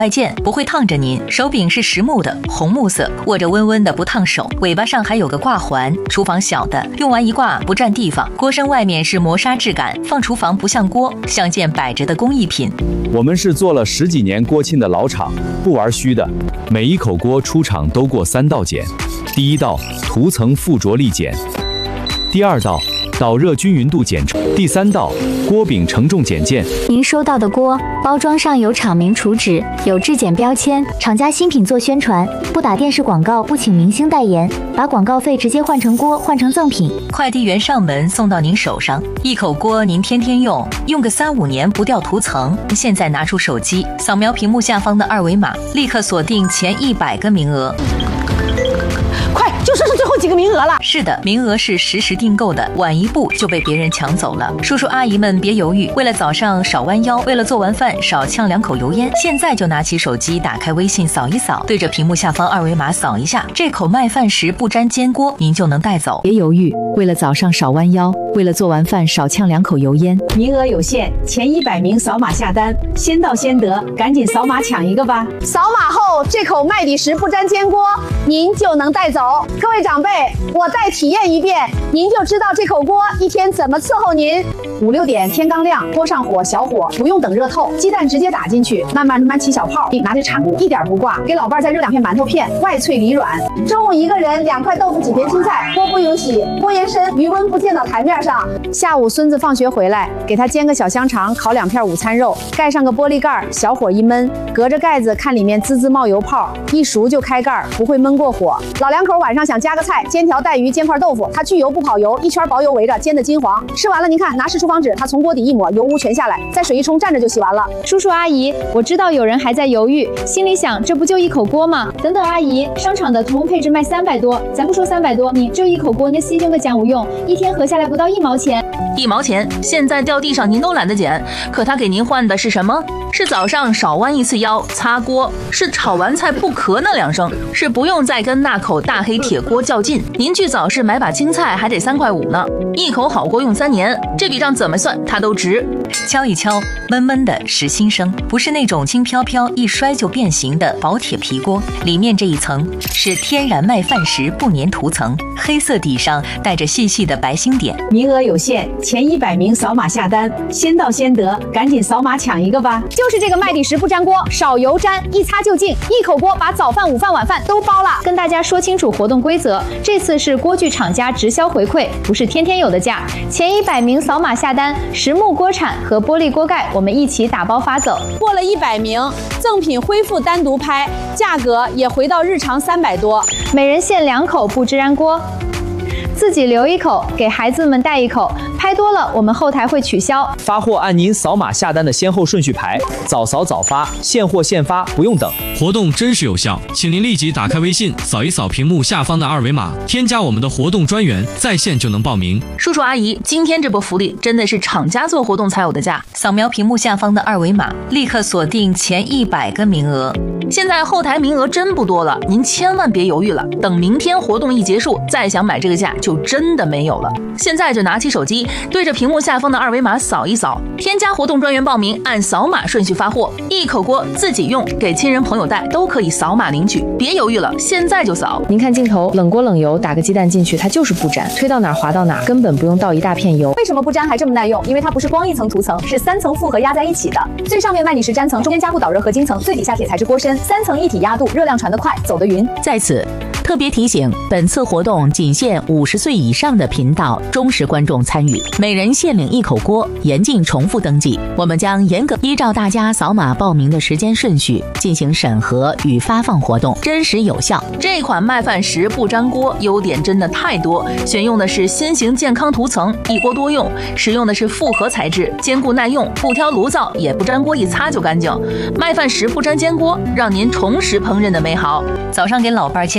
外见，不会烫着您。手柄是实木的，红木色，握着温温的，不烫手。尾巴上还有个挂环。厨房小的，用完一挂不占地方。锅身外面是磨砂质感，放厨房不像锅，像件摆着的工艺品。 我们是做了10几年锅沁的老厂，不玩虚的。每一口锅出厂都过3道检。第1道涂层附着力检，第2道导热均匀度检测，第3道锅柄承重检件。 您收到的锅包装上有厂名储值，有质检标签，厂家新品做宣传，不打电视广告，不请明星代言，把广告费直接换成锅，换成赠品。 快递员上门送到您手上，一口锅您天天用，用个3、5年不掉涂层。现在拿出手机，扫描屏幕下方的2维码，立刻锁定前100个名额。 就剩最后几个名额了。 是的，名额是实时订购的，晚一步就被别人抢走了。叔叔阿姨们别犹豫，为了早上少弯腰，为了做完饭少呛2口油烟，现在就拿起手机，打开微信扫一扫，对着屏幕下方2维码扫一下，这口麦饭石不粘煎锅您就能带走。 别犹豫，为了早上少弯腰，为了做完饭少呛2口油烟。 名额有限，前100名扫码下单，先到先得，赶紧扫码抢一个吧。扫码后，这口麦底石不粘煎锅您就能带走。各位长辈，我再体验一遍，您就知道这口锅一天怎么伺候您。5、6点天刚亮，锅上火小火，不用等热透，鸡蛋直接打进去，慢慢起小泡，拿着铲子一点不挂，给老伴儿再热2片馒头片，外脆里软。中午一个人2块豆腐几片青菜，锅不用洗，锅沿深，余温不溅到台面上。下午孙子放学回来，给他煎个小香肠，烤2片午餐肉，盖上个玻璃盖，小火一焖，隔着盖子看里面滋滋冒油泡，一熟就开盖，不会焖过火。老两口晚上想加个菜，煎条带鱼，煎块豆腐，它去油不跑油，一圈薄油围着，煎得金黄。吃完了您看，拿湿厨房纸，它从锅底一抹，油污全下来，再水一冲，蘸着就洗完了。 叔叔阿姨，我知道有人还在犹豫，心里想这不就一口锅吗？等等阿姨，商场的同配置卖300多，咱不说300多，你这一口锅那稀蒸的讲无用，一天合下来不到1毛钱。 1毛钱，现在掉地上您都懒得捡，可他给您换的是什么？是早上少弯1次腰，擦锅，是炒完菜不咳那2声，是不用再跟那口大黑铁锅较劲。您去早市买把青菜还得3块5呢，一口好锅用3年，这笔账怎么算它都值。敲一敲，闷闷的实心声，不是那种轻飘飘一摔就变形的薄铁皮锅，里面这一层是天然麦饭石不粘涂层，黑色底上带着细细的白星点。 名额有限，前100名扫码下单，先到先得，赶紧扫码抢一个吧。就是这个麦底石不粘锅，少油粘，一擦就净，一口锅把早饭、午饭、晚饭都包了。 跟大家说清楚活动规则，这次是锅具厂家直销回馈，不是天天有的价。前100名扫码下单，实木锅铲和玻璃锅盖我们一起打包发走。 过了100名，赠品恢复单独拍，价格也回到日常300多。 每人限2口不支燃锅，自己留1口，给孩子们带1口。拍多了，我们后台会取消。 发货按您扫码下单的先后顺序排，早扫早发，现货现发，不用等。 活动真实有效，请您立即打开微信，扫一扫屏幕下方的2维码，添加我们的活动专员，在线就能报名。 叔叔阿姨，今天这波福利真的是厂家做活动才有的价。扫描屏幕下方的2维码，立刻锁定前100个名额。现在后台名额真不多了，您千万别犹豫了，等明天活动一结束，再想买这个价就真的没有了。现在就拿起手机，对着屏幕下方的2维码扫一扫，添加活动专员报名，按扫码顺序发货，一口锅自己用，给亲人朋友带都可以扫码领取，别犹豫了，现在就扫。 您看镜头，冷锅冷油，打个鸡蛋进去，它就是不粘，推到哪儿滑到哪儿，根本不用倒一大片油。 为什么不粘还这么耐用？因为它不是光一层涂层，是3层复合压在一起的。最上面麦底石粘层，中间加固导热合金层，最底下铁材质锅身，3层一体压度，热量传得快，走得匀。 在此特别提醒，本次活动仅限50岁以上的频道忠实观众参与，每人限领1口锅，严禁重复登记。我们将严格依照大家扫码报名的时间顺序进行审核与发放活动，真实有效。 这款麦饭石不粘锅优点真的太多，选用的是新型健康涂层，一锅多用，使用的是复合材质，坚固耐用，不挑炉灶，也不粘锅，一擦就干净。麦饭石不粘煎锅，让您重拾烹饪的美好。早上给老伴煎个蛋，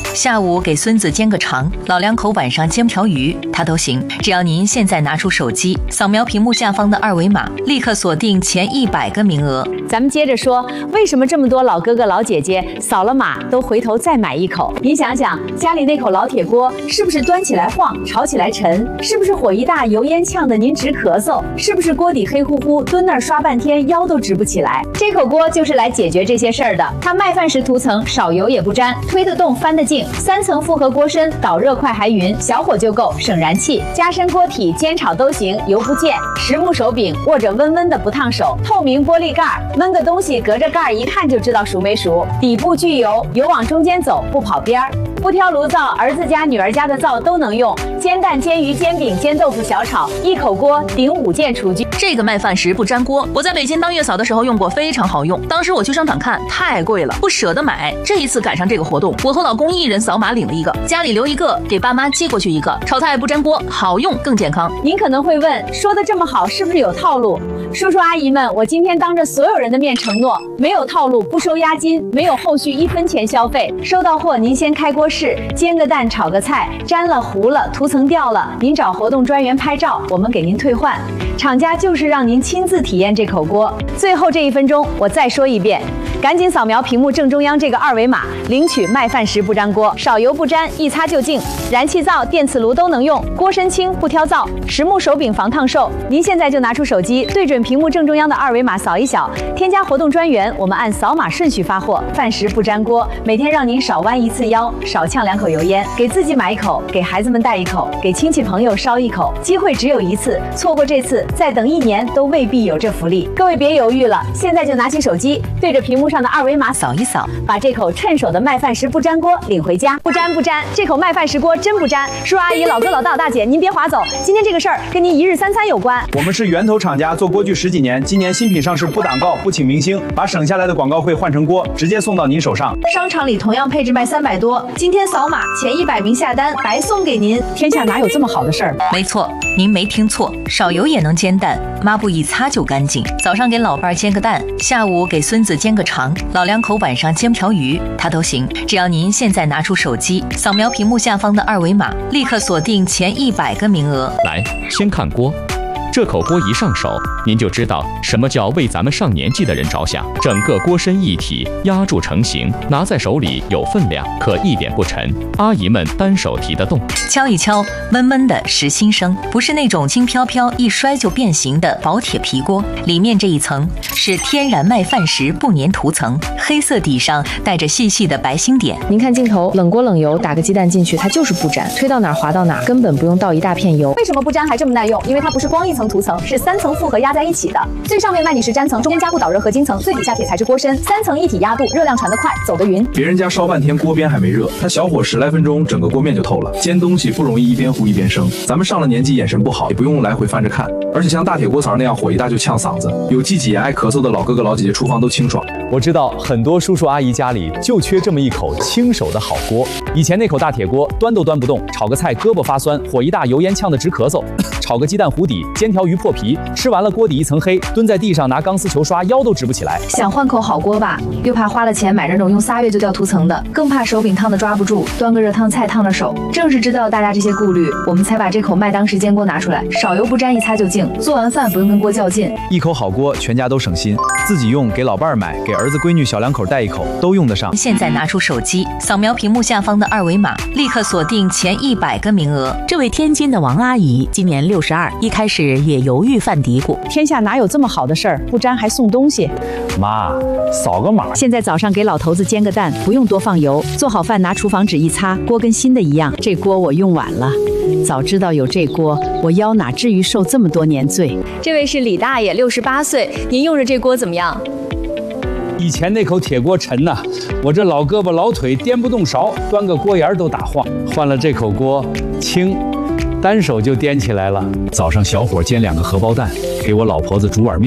下午给孙子煎个肠，老两口晚上煎条鱼，他都行。只要您现在拿出手机，扫描屏幕下方的二维码，立刻锁定前100个名额。 咱们接着说，为什么这么多老哥哥老姐姐扫了码都回头再买一口？您想想，家里那口老铁锅是不是端起来晃，炒起来沉？是不是火一大，油烟呛得您直咳嗽？是不是锅底黑乎乎，蹲那儿刷半天腰都直不起来？这口锅就是来解决这些事儿的。它麦饭石涂层，少油也不粘，推得动翻得净，3层复合锅身，导热快还匀，小火就够，省燃气。加深锅体，煎炒都行，油不溅。实木手柄，握着温温的不烫手。透明玻璃盖儿，焖个东西隔着盖儿一看就知道熟没熟。底部聚油，油往中间走，不跑边儿。不挑炉灶，儿子家女儿家的灶都能用。煎蛋、煎鱼、煎饼、煎豆腐、小炒，一口锅顶5件厨具。 这个麦饭石不粘锅，我在北京当月嫂的时候用过，非常好用。当时我去商场看，太贵了，不舍得买。这一次赶上这个活动，我和老公一人扫码领了一个，家里留一个，给爸妈寄过去一个。炒菜不粘锅，好用更健康。 您可能会问，说的这么好，是不是有套路？叔叔阿姨们，我今天当着所有人的面承诺，没有套路，不收押金，没有后续1分钱消费。收到货您先开锅试，煎个蛋，炒个菜，粘了糊了，涂层掉了，您找活动专员拍照，我们给您退换。厂家就是让您亲自体验这口锅。最后这1分钟，我再说一遍，赶紧扫描屏幕正中央这个二维码，领取麦饭石不粘锅，少油不粘，一擦就净。燃气灶、电磁炉都能用，锅身轻不挑灶，实木手柄防烫手。您现在就拿出手机，对准屏幕正中央的二维码扫一扫，添加活动专员，我们按扫码顺序发货。饭石不粘锅，每天让您少弯1次腰，少呛2口油烟，给自己买一口，给孩子们带一口，给亲戚朋友烧一口。机会只有1次，错过这次，再等1年都未必有这福利。各位别犹豫了，现在就拿起手机，对着屏幕上的二维码扫一扫，把这口趁手的麦饭石不粘锅领回家。不粘不粘，这口麦饭石锅真不粘。叔叔阿姨、老哥老大大姐，您别划走，今天这个事儿跟您1日3餐有关。 我们是源头厂家，做锅具10几年，今年新品上市不打告，不请明星，把省下来的广告费换成锅，直接送到您手上。 商场里同样配置卖300多，今天扫码前100名下单白送给您。天下哪有这么好的事儿？ 没错，您没听错，少油也能煎蛋，抹布一擦就干净。早上给老伴儿煎个蛋，下午给孙子煎个肠，老两口晚上煎条鱼，他都行。只要您现在拿出手机，扫描屏幕下方的二维码，立刻锁定前100个名额。 来，先看锅。这口锅一上手，您就知道什么叫为咱们上年纪的人着想。整个锅身一体压铸成型，拿在手里有分量，可一点不沉。阿姨们单手提得动。 敲一敲，闷闷的实心声，不是那种轻飘飘一摔就变形的薄铁皮锅。里面这一层是天然麦饭石不粘涂层，黑色底上带着细细的白星点。 您看镜头，冷锅冷油，打个鸡蛋进去，它就是不粘，推到哪儿滑到哪儿，根本不用倒一大片油。 为什么不粘还这么耐用？因为它不是光1层涂层，是3层复合压在一起的。最上面麦米石粘层，中间加固导热合金层，最底下铁材质锅身，3层一体压镀，热量传得快，走得匀。 别人家烧半天锅边还没热，它小火10来分钟，整个锅面就透了。煎东西不容易一边糊一边生，咱们上了年纪眼神不好，也不用来回翻着看。而且像大铁锅槽那样火一大就呛嗓子，有积极爱咳嗽的老哥哥老姐姐厨房都清爽。 我知道很多叔叔阿姨家里就缺这么一口轻手的好锅。以前那口大铁锅端都端不动，炒个菜胳膊发酸，火一大油烟呛得直咳嗽，炒个鸡蛋糊底，煎条鱼破皮，吃完了锅底一层黑，蹲在地上拿钢丝球刷腰都直不起来。 想换口好锅吧，又怕花了钱买那种用3月就掉涂层的，更怕手柄烫的抓不住，端个热汤菜烫了手。正是知道大家这些顾虑，我们才把这口麦当石煎锅拿出来，少油不沾，一擦就净，做完饭不用跟锅较劲。 一口好锅，全家都省心，自己用，给老伴儿买，给儿子闺女小两口带一口，都用得上。 现在拿出手机，扫描屏幕下方的二维码，立刻锁定前100个名额。 这位天津的王阿姨今年62，一开始也犹豫犯嘀咕， 天下哪有这么好的事儿？不粘还送东西。 妈，扫个码。 现在早上给老头子煎个蛋，不用多放油，做好饭拿厨房纸一擦，锅跟新的一样。这锅我用晚了，早知道有这锅，我腰哪至于受这么多年罪。 这位是李大爷，68岁，您用着这锅怎么样？ 以前那口铁锅沉呐，我这老胳膊老腿颠不动勺，端个锅沿都打晃。换了这口锅，轻，单手就掂起来了。 早上小火煎2个荷包蛋，给我老婆子煮碗面，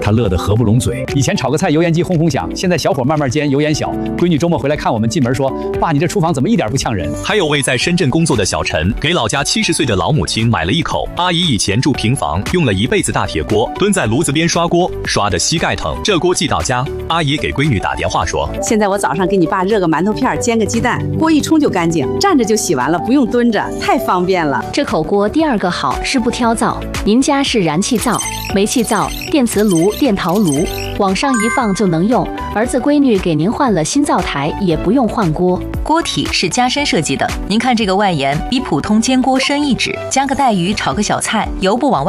他乐得合不拢嘴。 以前炒个菜油烟机轰轰响，现在小火慢慢煎，油烟小。闺女周末回来看我们，进门说：“爸，你这厨房怎么一点不呛人？” 还有位在深圳工作的小陈，给老家70岁的老母亲买了一口。阿姨以前住平房，用了一辈子大铁锅，蹲在炉子边刷锅，刷得膝盖疼。这锅寄到家，阿姨给闺女打电话说：“ 现在我早上给你爸热个馒头片，煎个鸡蛋，锅一冲就干净，站着就洗完了，不用蹲着，太方便了。” 这口锅第二个好是不挑灶，您家是燃气灶、煤气灶、电磁炉、电陶炉，往上一放就能用。儿子闺女给您换了新灶台，也不用换锅。 锅体是加深设计的，您看这个外沿比普通煎锅深1指，加个带鱼炒个小菜，油不往外